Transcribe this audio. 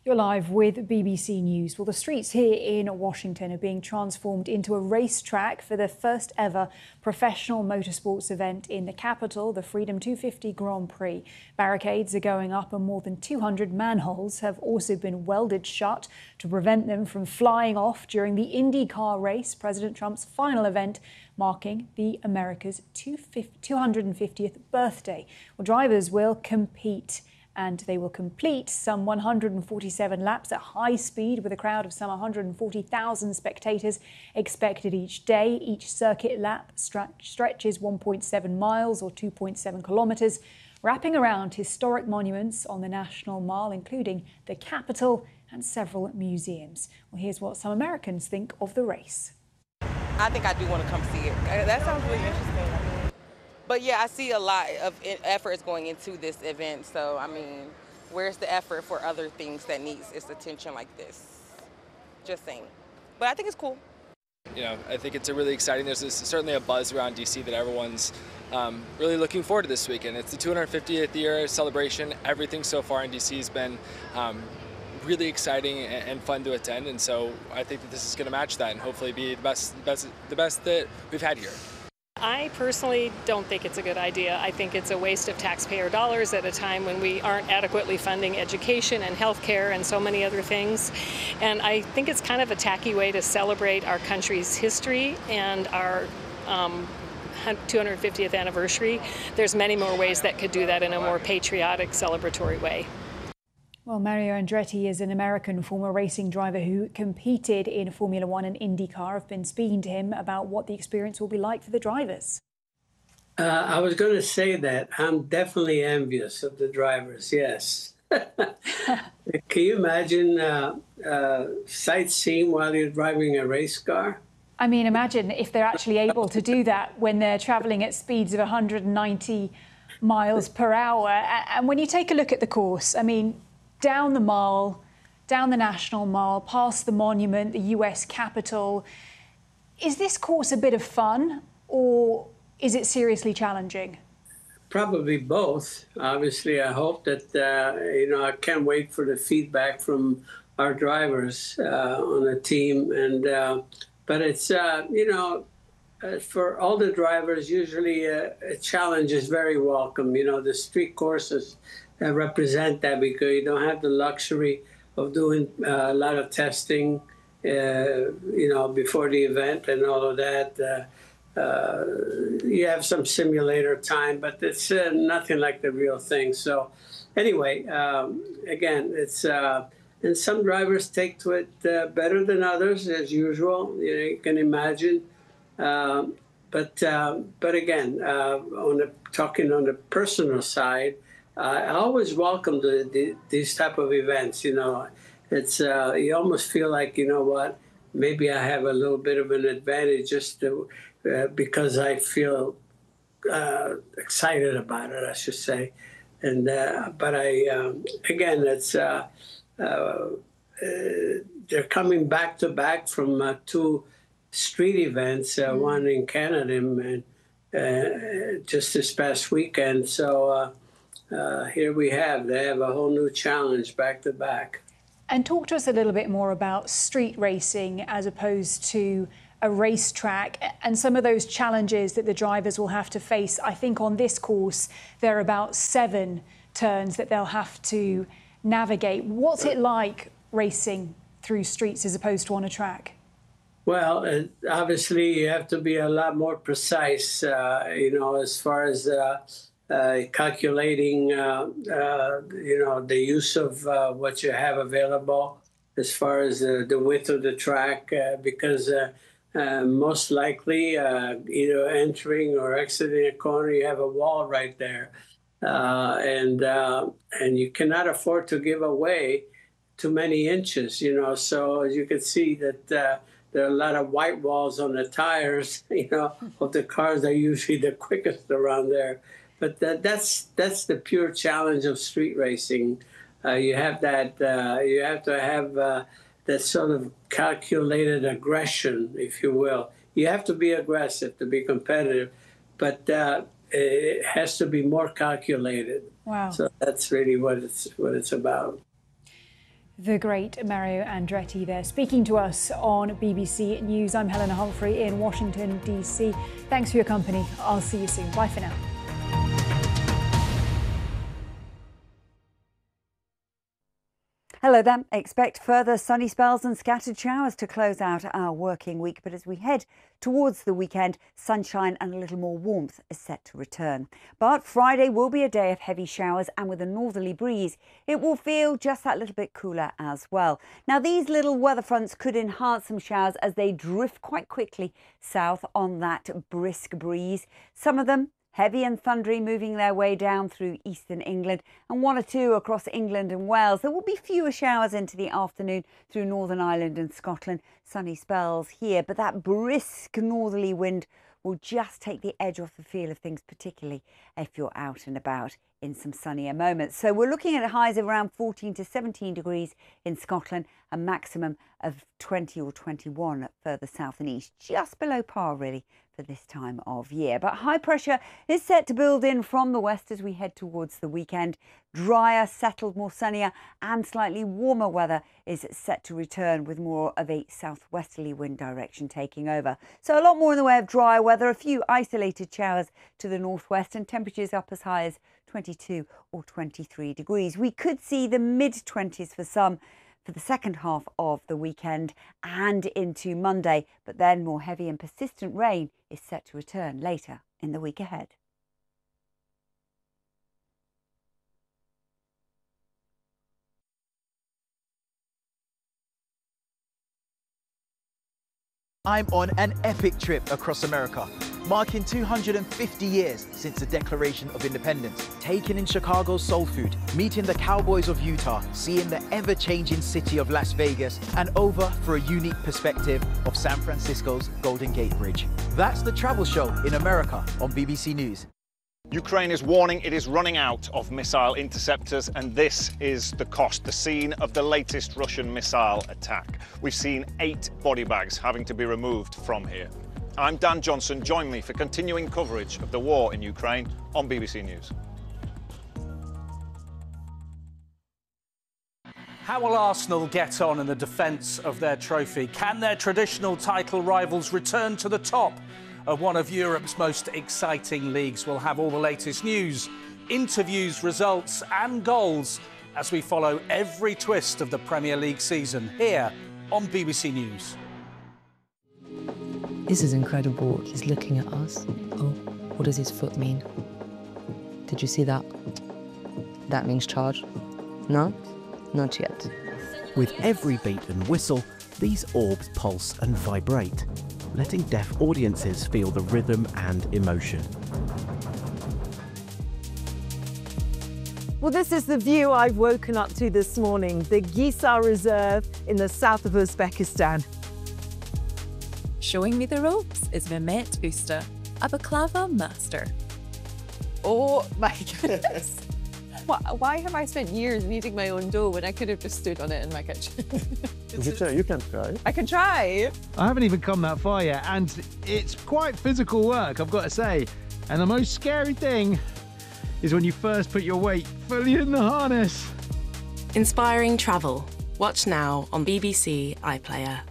You're live with BBC News. Well, the streets here in Washington are being transformed into a racetrack for the first ever professional motorsports event in the capital, the Freedom 250 Grand Prix. Barricades are going up and more than 200 manholes have also been welded shut to prevent them from flying off during the IndyCar race, President Trump's final event marking the America's 250th birthday. Well, drivers will compete and they will complete some 147 laps at high speed with a crowd of some 140,000 spectators expected each day. Each circuit lap stretches 1.7 miles or 2.7 kilometres, wrapping around historic monuments on the National Mall, including the Capitol and several museums. Well, here's what some Americans think of the race. I think I do want to come see it. That sounds really interesting. But yeah, I see a lot of efforts going into this event. So, I mean, where's the effort for other things that needs its attention like this? Just saying. But I think it's cool. You know, I think it's really exciting. There's certainly a buzz around DC that everyone's really looking forward to this weekend. It's the 250th year celebration. Everything so far in DC has been really exciting and fun to attend. And so I think that this is going to match that and hopefully be the best that we've had here. I personally don't think it's a good idea. I think it's a waste of taxpayer dollars at a time when we aren't adequately funding education and healthcare and so many other things. And I think it's kind of a tacky way to celebrate our country's history and our 250th anniversary. There's many more ways that could do that in a more patriotic, celebratory way. Well, Mario Andretti is an American former racing driver who competed in Formula One and IndyCar. I've been speaking to him about what the experience will be like for the drivers. I was going to say that. I'm definitely envious of the drivers, yes. Can you imagine sightseeing while you're driving a race car? I mean, imagine if they're actually able to do that when they're travelling at speeds of 190 miles per hour. And when you take a look at the course, I mean, down the Mall, down the National Mall, past the monument, the US Capitol. Is this course a bit of fun or is it seriously challenging? Probably both. Obviously, I hope that, I can't wait for the feedback from our drivers on the team. And but it's, for all the drivers, usually a challenge is very welcome. You know, the street courses represent that because you don't have the luxury of doing a lot of testing, before the event and all of that. You have some simulator time, but it's nothing like the real thing. So anyway, again, it's and some drivers take to it better than others, as usual. You can imagine. But again, talking on the personal side, I always welcome these type of events. You know, it's you almost feel like, you know what, maybe I have a little bit of an advantage just because I feel excited about it, I should say. And but again, it's they're coming back to back from two street events, one in Canada and just this past weekend. So here they have a whole new challenge back to back. And talk to us a little bit more about street racing as opposed to a racetrack and some of those challenges that the drivers will have to face. I think on this course, there are about 7 turns that they'll have to navigate. What's it like racing through streets as opposed to on a track? Well, obviously, you have to be a lot more precise, as far as calculating, the use of what you have available as far as the width of the track, because most likely, either entering or exiting a corner, you have a wall right there. And you cannot afford to give away too many inches, So as you can see that there are a lot of white walls on the tires, of the cars that are usually the quickest around there. But that's the pure challenge of street racing. You have that. You have to have that sort of calculated aggression, if you will. You have to be aggressive to be competitive, but it has to be more calculated. Wow. So that's really what it's about. The great Mario Andretti there, speaking to us on BBC News. I'm Helena Humphrey in Washington, D.C. Thanks for your company. I'll see you soon. Bye for now. Hello there. Expect further sunny spells and scattered showers to close out our working week. But as we head towards the weekend, sunshine and a little more warmth is set to return. But Friday will be a day of heavy showers, and with a northerly breeze, it will feel just that little bit cooler as well. Now, these little weather fronts could enhance some showers as they drift quite quickly south on that brisk breeze. Some of them heavy and thundery, moving their way down through eastern England, and one or two across England and Wales. There will be fewer showers into the afternoon through Northern Ireland and Scotland. Sunny spells here, but that brisk northerly wind will just take the edge off the feel of things, particularly if you're out and about in some sunnier moments. So we're looking at highs of around 14 to 17 degrees in Scotland, a maximum of 20 or 21 further south and east, just below par really for this time of year. But high pressure is set to build in from the west as we head towards the weekend. Drier, settled, more sunnier and slightly warmer weather is set to return, with more of a southwesterly wind direction taking over. So a lot more in the way of dry weather, a few isolated showers to the northwest, and temperatures up as high as 22 or 23 degrees. We could see the mid-20s for some for the second half of the weekend and into Monday, but then more heavy and persistent rain is set to return later in the week ahead. I'm on an epic trip across America, marking 250 years since the Declaration of Independence. Taken in Chicago's soul food, meeting the Cowboys of Utah, seeing the ever-changing city of Las Vegas, and over for a unique perspective of San Francisco's Golden Gate Bridge. That's the travel show in America on BBC News. Ukraine is warning it is running out of missile interceptors, and this is the cost, the scene of the latest Russian missile attack. We've seen 8 body bags having to be removed from here. I'm Dan Johnson. Join me for continuing coverage of the war in Ukraine on BBC News. How will Arsenal get on in the defence of their trophy? Can their traditional title rivals return to the top of one of Europe's most exciting leagues? We'll have all the latest news, interviews, results and goals as we follow every twist of the Premier League season here on BBC News. This is incredible. He's looking at us. Oh, what does his foot mean? Did you see that? That means charge. No? Not yet. With every beat and whistle, these orbs pulse and vibrate, letting deaf audiences feel the rhythm and emotion. Well, this is the view I've woken up to this morning, the Gisar Reserve in the south of Uzbekistan. Showing me the ropes is Mehmet Usta, a baklava master. Oh my goodness. Why have I spent years kneading my own dough when I could have just stood on it in my kitchen? You can try. I can try. I haven't even come that far yet, and it's quite physical work, I've got to say. And the most scary thing is when you first put your weight fully in the harness. Inspiring travel. Watch now on BBC iPlayer.